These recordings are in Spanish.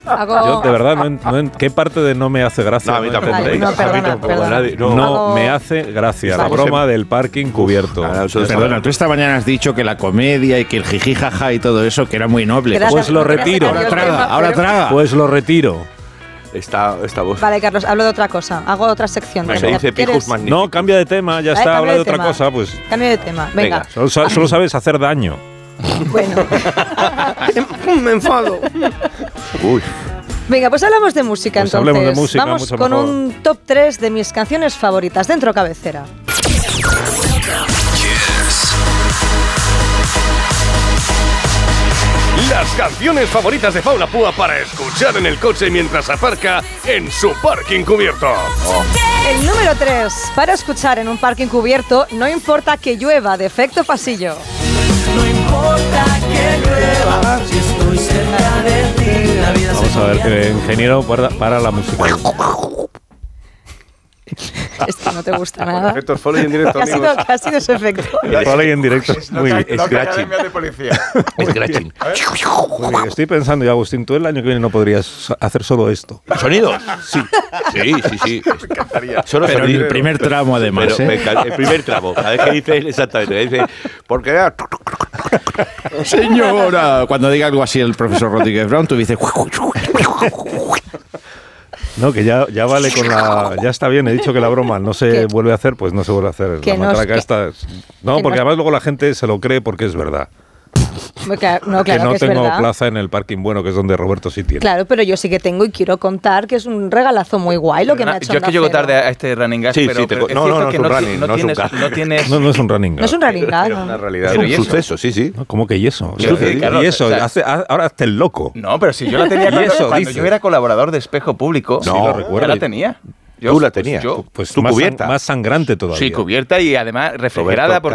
Yo, de verdad, ¿qué parte de no me hace gracia? No, a mí tampoco. No me hace gracia la broma del parking cubierto. Perdona, tú esta mañana has dicho que la comedia y que el jiji jaja y todo eso, que era muy noble. Pues lo retiro. Ahora traga. Pues lo retiro. Esta voz. Vale, Carlos, hablo de otra cosa. Hago otra sección. Se dice pijos magníficos. No, cambia de tema, ya está, habla de otra cosa. Pues. Cambio de tema, venga. Solo sabes hacer daño. Bueno. Me enfado. Uy. Venga, pues hablamos de música, pues entonces. Hablemos de música, vamos con un top 3 de mis canciones favoritas dentro cabecera. Las canciones favoritas de Paula Púa para escuchar en el coche mientras aparca en su parking cubierto. El número 3, para escuchar en un parking cubierto, no importa que llueva, de Efecto Pasillo. No importa que llueva, si estoy cerca de ti, la vida Vamos a ver que ingeniero para la música. Esto no te gusta nada. Efectos foley en directo, amigos. ¿Qué ha sido ese efecto? El foley en directo es muy bien. Scratching. Scratching. Muy bien. Estoy pensando, y Agustín, tú el año que viene no podrías hacer solo esto. ¿Sonidos? Sí. Sí. Me encantaría. Solo pero en el primer tramo, además. El primer tramo. Cada vez que dice exactamente. Dice, porque señora. Cuando diga algo así el profesor Rodríguez Brown, tú dices. No, que ya vale con la... Ya está bien, he dicho que la broma no se vuelve a hacer, pues no se vuelve a hacer. La matraca esta... No, porque además luego la gente se lo cree porque es verdad. No, claro que no que tengo verdad. Plaza en el parking bueno, que es donde Roberto sí tiene. Claro, pero yo sí que tengo y quiero contar que es un regalazo muy guay lo que me ha hecho. Yo es que llego tarde a este running gas, pero no es un running, no es un gas. No es un running gas. No es un running gas. Es una realidad. Es un suceso, sí. ¿Cómo que y eso? Claro, y eso, ahora hazte el loco. No, pero si yo la tenía cuando yo era colaborador de Espejo Público, sí, lo recuerdo. Yo la tenía. Tú la tenías. Pues tu cubierta. Más sangrante todavía. Sí, cubierta y además refrigerada, Roberto,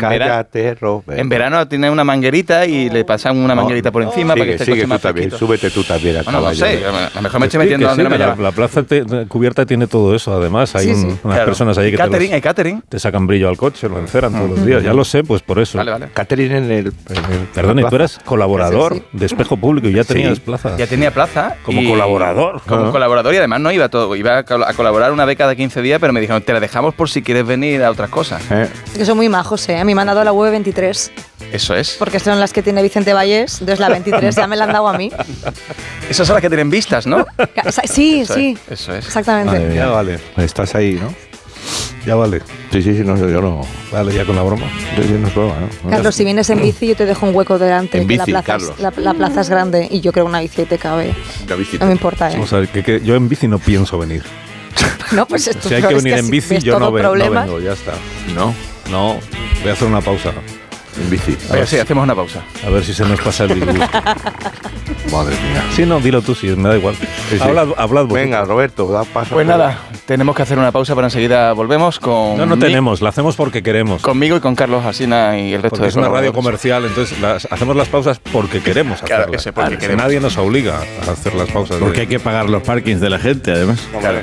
porque en verano tiene una manguerita y le pasan una manguerita por encima para que esté el coche más fresquito. Súbete tú también al caballo. No sé, a lo mejor me estoy metiendo donde no me lleva. La plaza cubierta tiene todo eso, además. Hay unas personas ahí que hay catering. Te sacan brillo al coche, lo enceran todos los días. Ya lo sé, pues por eso. Vale. Catering en el Perdón, y tú eras colaborador de Espejo Público y ya tenías plaza. Ya tenía plaza. Como colaborador. Como colaborador y además no iba todo. Iba a colaborar una vez cada 15 días, pero me dijeron, te la dejamos por si quieres venir a otras cosas. Que son muy majos, A mí me han dado la V23. Eso es. Porque son las que tiene Vicente Vallés, entonces la 23 ya me la han dado a mí. Esas son las que tienen vistas, ¿no? Sí. Eso es. Exactamente. Ya vale. Estás ahí, ¿no? Ya vale. Sí, no, yo no. Vale, ya con la broma. Sí, no es broma, ¿no? Carlos, si vienes en bici, yo te dejo un hueco delante. En bici, la plaza, Carlos. La plaza es grande y yo creo una bici te cabe. No me importa, Vamos a ver, que yo en bici no pienso venir. No, pues esto si hay que venir en bici, yo no vengo, ya está. No, voy a hacer una pausa. En bici. Sí, hacemos una pausa. A ver si se nos pasa el disgusto. Madre mía. Sí, no, dilo tú, sí, me da igual. Sí. Hablad vos. Venga, Roberto, da paso. Pues nada, tenemos que hacer una pausa, pero enseguida volvemos con... No tenemos, la hacemos porque queremos. Conmigo y con Carlos Alsina y el resto porque de es una radio comercial, entonces hacemos las pausas porque queremos hacerlas. Claro, porque queremos. Nadie nos obliga a hacer las pausas. Porque hay que pagar los parkings de la gente, además. Claro.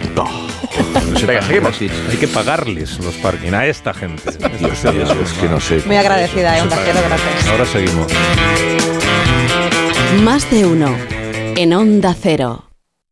Venga, seguimos. Hay que pagarles los parkings a esta gente. Es que no sé. Muy agradecida, Onda Cero, gracias. Ahora seguimos. Más de uno en Onda Cero.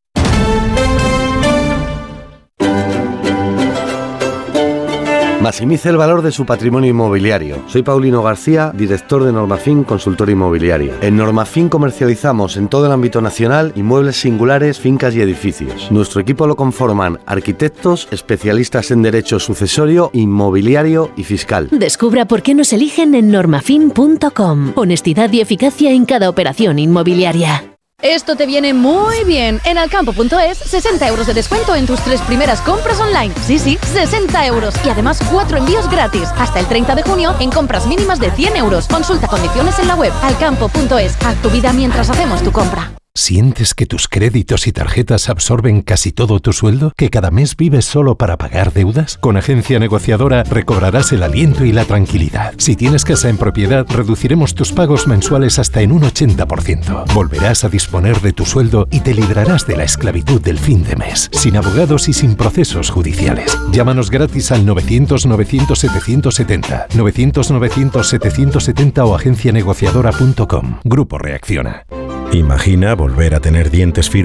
Maximice el valor de su patrimonio inmobiliario. Soy Paulino García, director de Normafin Consultora Inmobiliaria. En Normafin comercializamos en todo el ámbito nacional inmuebles singulares, fincas y edificios. Nuestro equipo lo conforman arquitectos, especialistas en derecho sucesorio, inmobiliario y fiscal. Descubra por qué nos eligen en normafin.com. Honestidad y eficacia en cada operación inmobiliaria. Esto te viene muy bien. En Alcampo.es, 60 euros de descuento en tus 3 primeras compras online. Sí, 60 euros. Y además 4 envíos gratis. Hasta el 30 de junio en compras mínimas de 100 euros. Consulta condiciones en la web. Alcampo.es. Haz tu vida mientras hacemos tu compra. ¿Sientes que tus créditos y tarjetas absorben casi todo tu sueldo? ¿Que cada mes vives solo para pagar deudas? Con Agencia Negociadora recobrarás el aliento y la tranquilidad. Si tienes casa en propiedad, reduciremos tus pagos mensuales hasta en un 80%. Volverás a disponer de tu sueldo y te librarás de la esclavitud del fin de mes, sin abogados y sin procesos judiciales. Llámanos gratis al 900-900-770, 900-900-770 o agencianegociadora.com. Grupo Reacciona. Imagina volver a tener dientes firmes